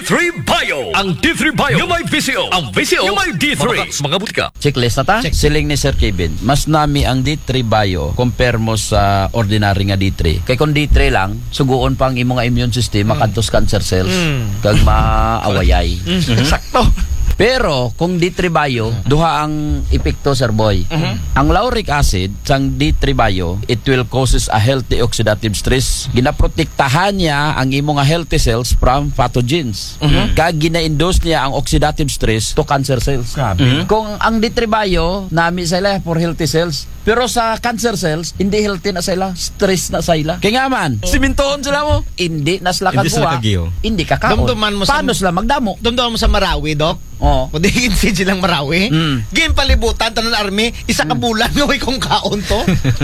D3 Bio. Ang D3 Bio yung may VCO. Ang VCO yung may D3. Mga butika. Checklist na ta? Siling ni Sir Kevin. Mas nami ang D3 Bio compare mo sa ordinary nga D3. Kay kung D3 lang, suguon pa ang imong immune system makantos cancer cells kag maawayay. Sakto. Pero kung D3 Bio, duha ang epekto, Sir Boy. Ang lauric acid sang D3 Bio, it will causes a healthy oxidative stress. Ginaprotektahan niya ang imong healthy cells from pathogens. Kag gina-induce niya ang oxidative stress to cancer cells. Kung ang D3 Bio, nami sila for healthy cells, pero sa cancer cells, hindi healthy na sila, stress na sila. Kaya nga man, simintoon sila mo, hindi na sila Hindi sila kagwa, kagiyo. hindi kakaon. Dumduman mo sa- Paano sila magdamo? Dumdum mo sa Marawi, Dok. Oh. Kung di hindi silang Marawi. Game palibutan, tanan army, isa ka bulan nga way kung kaon to.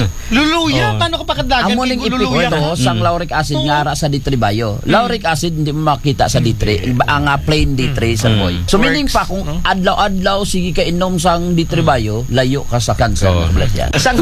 Luluya, paano ka pa kadagan? Ang muling Luluya epekto sang lauric acid nga ra sa D3 Bio. Lauric acid hindi mo makita sa D3. Ang plain D3 sa boy. So meaning pa kung adlaw-adlaw sige ka inom sang D3 Bio, layo ka sa cancer. Yan. Sang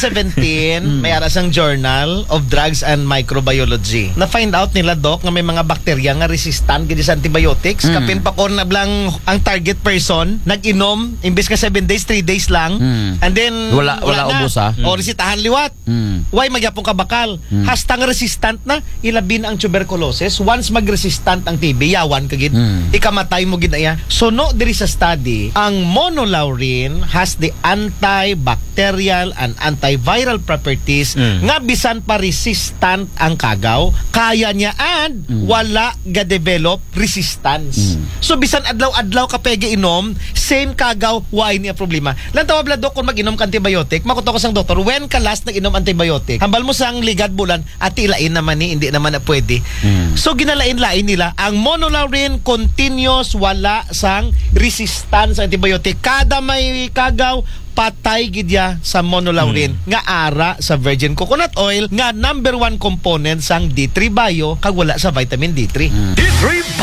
2017, may ara sang Journal of Drugs and Microbiology. Na-find out nila, Doc, nga may mga bakterya nga resistant gid sa antibiotics. Kapin pa ko na blang ang target person nag-inom imbes ka 7 days, 3 days lang. And then Wala na. ubos, ha? O resitahan liwat. Why magyapong kabakal? Hastang resistant na ilabin ang tuberculosis. Once magresistant ang TB, yawan ka gid. Ikamatay mo gid aya. So no diri sa study, ang monolaurin has the antibacterial and antiviral properties nga bisan pa resistant ang kagaw, kaya niya and wala ga-develop resistance. So bisan adlaw-adlaw ka pege inom, same kagaw, why niya problema. Lang tawag la Dok kung mag-inom ka antibiotic, makuto ko sang doktor, when ka last nag-inom antibiotic? Hambal mo sang ligad bulan at ilain naman ni, hindi naman na pwede. So ginalain-lain nila, ang monolaurin continuous wala sang resistance sa antibiotic. Kada may kagaw, patay gidya sa monolaurin nga ara sa virgin coconut oil nga number 1 component sang D3 Bio kag wala sa vitamin D3. D3